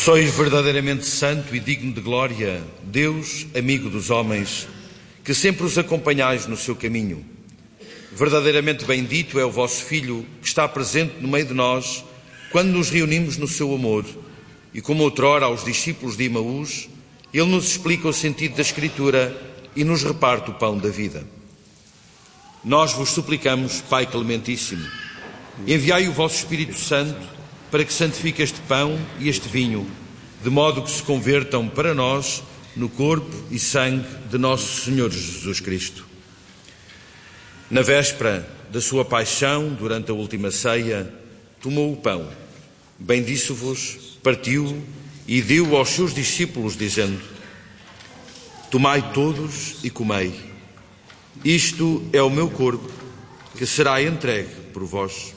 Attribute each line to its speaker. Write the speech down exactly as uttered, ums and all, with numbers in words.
Speaker 1: Sois verdadeiramente santo e digno de glória, Deus, amigo dos homens, que sempre os acompanhais no seu caminho. Verdadeiramente bendito é o vosso Filho, que está presente no meio de nós, quando nos reunimos no seu amor. E como outrora aos discípulos de Emaús, ele nos explica o sentido da Escritura e nos reparte o pão da vida. Nós vos suplicamos, Pai Clementíssimo, enviai o vosso Espírito Santo para que santifique este pão e este vinho, de modo que se convertam para nós no corpo e sangue de nosso Senhor Jesus Cristo. Na véspera da sua paixão, durante a última ceia, tomou o pão, bendisse-vos, partiu-o e deu aos seus discípulos, dizendo: tomai todos e comei. Isto é o meu corpo, que será entregue por vós.